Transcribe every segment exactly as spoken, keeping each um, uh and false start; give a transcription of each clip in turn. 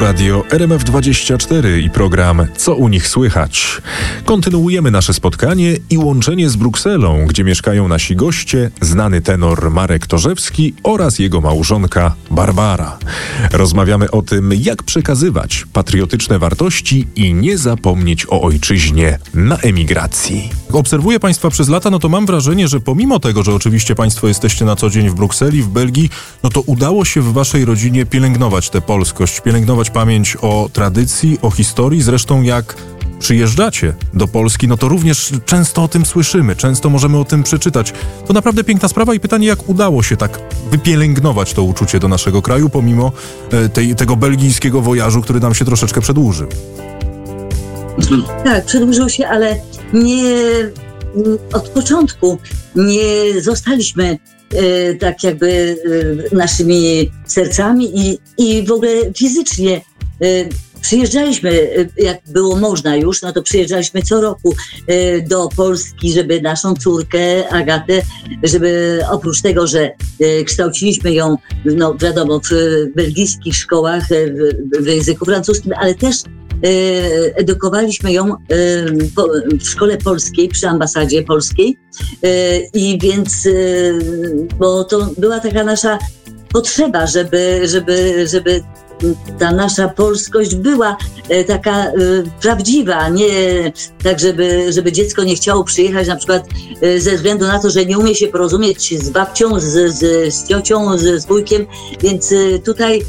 Radio R M F dwadzieścia cztery i program Co u nich słychać. Kontynuujemy nasze spotkanie i łączenie z Brukselą, gdzie mieszkają nasi goście, znany tenor Marek Torzewski oraz jego małżonka Barbara. Rozmawiamy o tym, jak przekazywać patriotyczne wartości i nie zapomnieć o ojczyźnie na emigracji. Obserwuję Państwa przez lata, no to mam wrażenie, że pomimo tego, że oczywiście Państwo jesteście na co dzień w Brukseli, w Belgii, no to udało się w Waszej rodzinie pielęgnować tę polskość, pielęgnować pamięć o tradycji, o historii. Zresztą jak przyjeżdżacie do Polski, no to również często o tym słyszymy, często możemy o tym przeczytać. To naprawdę piękna sprawa i pytanie, jak udało się tak wypielęgnować to uczucie do naszego kraju, pomimo tej, tego belgijskiego wojażu, który nam się troszeczkę przedłużył. Tak, przedłużył się, ale nie od początku nie zostaliśmy e, tak jakby e, naszymi sercami i, i w ogóle fizycznie e, przyjeżdżaliśmy, e, jak było można już, no to przyjeżdżaliśmy co roku e, do Polski, żeby naszą córkę Agatę, żeby oprócz tego, że e, kształciliśmy ją, no wiadomo, w belgijskich szkołach e, w, w języku francuskim, ale też edukowaliśmy ją w szkole polskiej, przy ambasadzie polskiej i więc, bo to była taka nasza potrzeba, żeby, żeby, żeby ta nasza polskość była taka prawdziwa, nie tak, żeby, żeby dziecko nie chciało przyjechać na przykład ze względu na to, że nie umie się porozumieć z babcią, z, z, z ciocią, z, z wujkiem, więc tutaj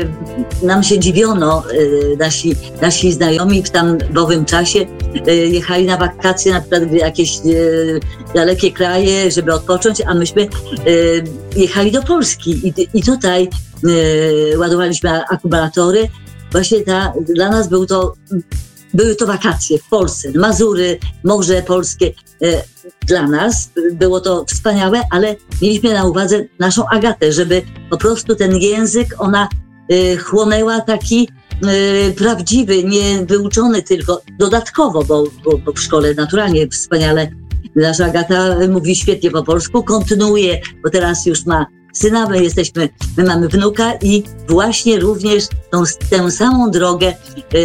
nam się dziwiono, nasi, nasi znajomi w tam w owym czasie jechali na wakacje na przykład w jakieś dalekie kraje, żeby odpocząć, a myśmy jechali do Polski i, i tutaj ładowaliśmy akumulatory. Właśnie ta, dla nas był to, były to wakacje w Polsce, Mazury, Morze Polskie. Dla nas było to wspaniałe, ale mieliśmy na uwadze naszą Agatę, żeby po prostu ten język ona chłonęła taki y, prawdziwy, nie wyuczony tylko dodatkowo, bo, bo, bo w szkole naturalnie wspaniale nasza Agata mówi świetnie po polsku, kontynuuje, bo teraz już ma syna, my jesteśmy, my mamy wnuka i właśnie również tą, tę samą drogę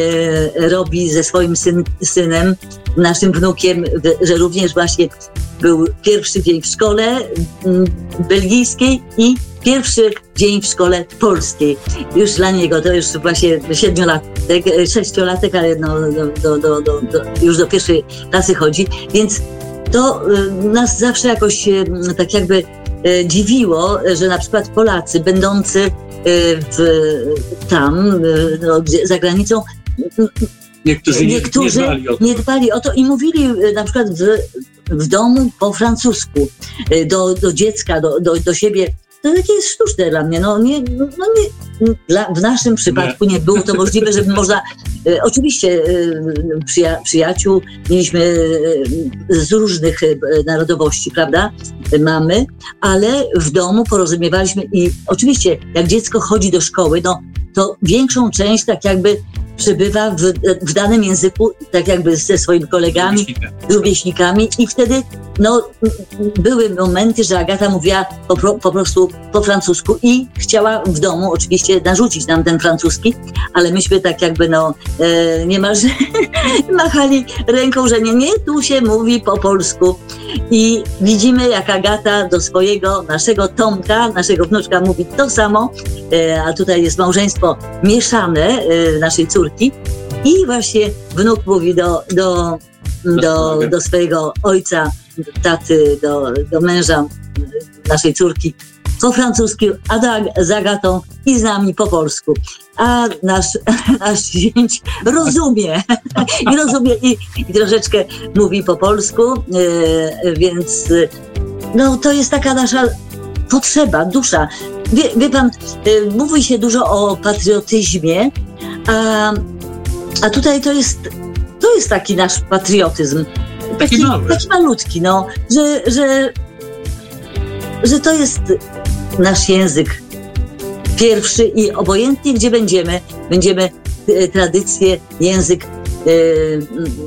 y, robi ze swoim syn, synem, naszym wnukiem, że również właśnie był pierwszy dzień w szkole y, belgijskiej i pierwszy dzień w szkole polskiej. Już dla niego to już właśnie siedmiolatek, sześciolatek, ale no, do, do, do, do, już do pierwszej klasy chodzi, więc to y, nas zawsze jakoś y, tak jakby y, dziwiło, że na przykład Polacy będący y, w, tam, y, no, za granicą, y, Niektórzy, niektórzy nie, nie, dbali nie dbali o to i mówili y, na przykład w, w domu po francusku y, do, do dziecka, do, do, do siebie. To takie jest sztuczne dla mnie. No nie, no nie, dla, w naszym przypadku nie było to możliwe, żeby można... E, oczywiście e, przyja, przyjaciół mieliśmy e, z różnych e, narodowości, prawda? E, mamy, ale w domu porozumiewaliśmy i oczywiście jak dziecko chodzi do szkoły, no to większą część tak jakby przebywa w, w danym języku, tak jakby ze swoimi kolegami, rówieśnikami i wtedy no, były momenty, że Agata mówiła po, po prostu po francusku i chciała w domu oczywiście narzucić nam ten francuski, ale myśmy tak jakby no e, niemalże machali ręką, że nie, nie, tu się mówi po polsku i widzimy jak Agata do swojego, naszego Tomka, naszego wnuczka mówi to samo, e, a tutaj jest małżeństwo mieszane e, naszej córki i właśnie wnuk mówi do, do, do, do swojego ojca, taty, do, do męża naszej córki po francusku, a do, z Agatą i z nami po polsku. A nasz, nasz zięć rozumie i rozumie i, i troszeczkę mówi po polsku, yy, więc no to jest taka nasza potrzeba, dusza. Wie, wie pan, yy, mówi się dużo o patriotyzmie, a, a tutaj to jest, to jest taki nasz patriotyzm. Taki, taki malutki, no, że, że, że to jest nasz język pierwszy i obojętnie gdzie będziemy, będziemy e, tradycję, język e,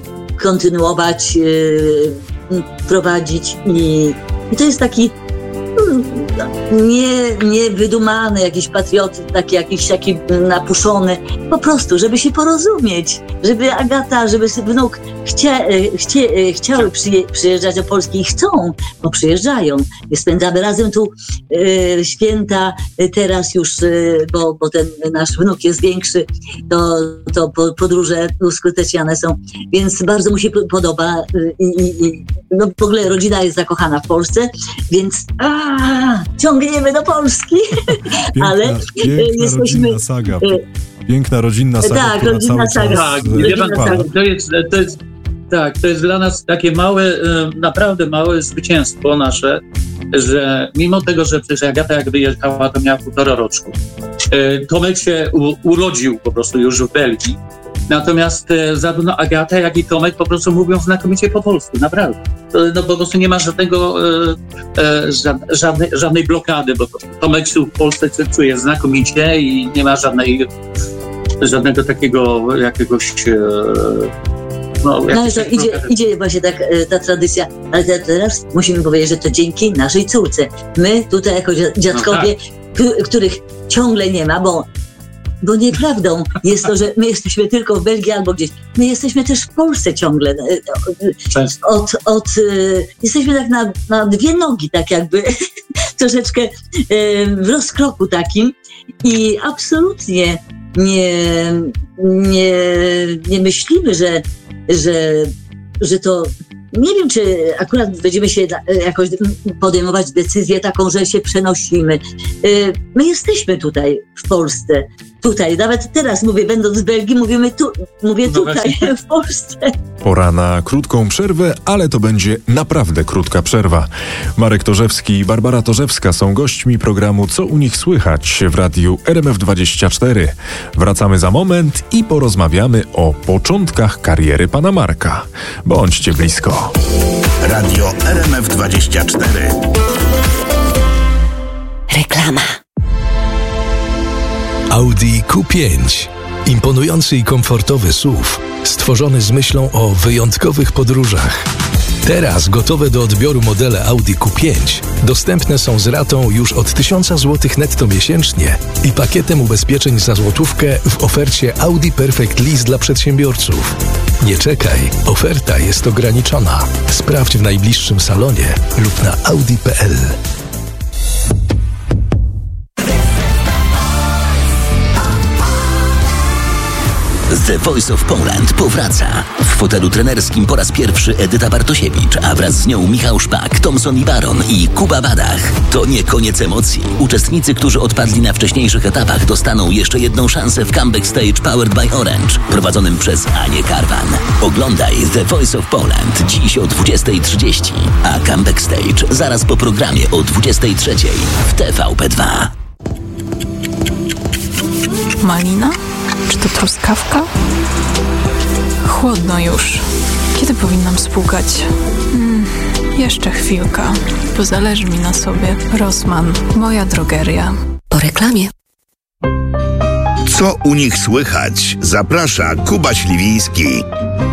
kontynuować, e, prowadzić i, i to jest taki nie, nie wydumany jakiś patriotyzm, taki jakiś taki napuszony, po prostu, żeby się porozumieć, żeby Agata, żeby wnuk chcia, chcie, chciały przyje, przyjeżdżać do Polski i chcą, bo przyjeżdżają. Spędzamy razem tu e, święta, teraz już, e, bo, bo ten nasz wnuk jest większy, to, to podróże uskuteczniane są, więc bardzo mu się podoba i, i, i no, w ogóle rodzina jest zakochana w Polsce, więc a, ciągniemy do Polski. Piękna, ale piękna jesteśmy... rodzinna saga. Piękna rodzinna saga, tak, która rodzinna cały saga. czas Tak, e, wie pan, trwa. tak, to jest, to jest, tak, to jest dla nas takie małe, naprawdę małe zwycięstwo nasze, że mimo tego, że przecież Agata jak wyjechała, to miała półtora roczku. Tomek się u, urodził po prostu już w Belgii. Natomiast zarówno Agata, jak i Tomek po prostu mówią znakomicie po polsku, naprawdę. No po prostu nie ma żadnego, e, e, żadnej, żadnej blokady, bo Tomek się w Polsce czuje znakomicie i nie ma żadnej, żadnego takiego jakiegoś... E, no, No ale to idzie, idzie właśnie tak ta tradycja, ale teraz musimy powiedzieć, że to dzięki naszej córce. My tutaj jako dziadkowie, no tak. których ciągle nie ma, bo Bo nieprawdą jest to, że my jesteśmy tylko w Belgii albo gdzieś. My jesteśmy też w Polsce ciągle. Od, od, jesteśmy tak na, na dwie nogi, tak jakby troszeczkę w rozkroku takim i absolutnie nie, nie, nie myślimy, że, że, że to... Nie wiem, czy akurat będziemy się jakoś podejmować decyzję taką, że się przenosimy. My jesteśmy tutaj w Polsce. Tutaj, nawet teraz mówię, będąc w Belgii, mówimy tu, mówię no tutaj, właśnie. w Polsce. Pora na krótką przerwę, ale to będzie naprawdę krótka przerwa. Marek Torzewski i Barbara Torzewska są gośćmi programu Co u nich słychać w radiu R M F dwadzieścia cztery. Wracamy za moment i porozmawiamy o początkach kariery pana Marka. Bądźcie blisko. Radio R M F dwadzieścia cztery. Reklama. Audi Q pięć. Imponujący i komfortowy S U V, stworzony z myślą o wyjątkowych podróżach. Teraz gotowe do odbioru modele Audi Q pięć dostępne są z ratą już od tysiąc złotych netto miesięcznie i pakietem ubezpieczeń za złotówkę w ofercie Audi Perfect Lease dla przedsiębiorców. Nie czekaj, oferta jest ograniczona. Sprawdź w najbliższym salonie lub na audi kropka p l. The Voice of Poland powraca. W fotelu trenerskim po raz pierwszy Edyta Bartosiewicz, a wraz z nią Michał Szpak, Thomson i Baron i Kuba Badach. To nie koniec emocji. Uczestnicy, którzy odpadli na wcześniejszych etapach, dostaną jeszcze jedną szansę w Comeback Stage Powered by Orange, prowadzonym przez Anię Karwan. Oglądaj The Voice of Poland dziś o dwudziesta trzydzieści, a Comeback Stage zaraz po programie o dwudziesta trzecia w T V P dwa. Malina? Czy to truskawka? Chłodno już. Kiedy powinnam spłukać? Hmm, jeszcze chwilka, bo zależy mi na sobie. Rossmann, moja drogeria. Po reklamie. Co u nich słychać? Zaprasza Kuba Śliwiński.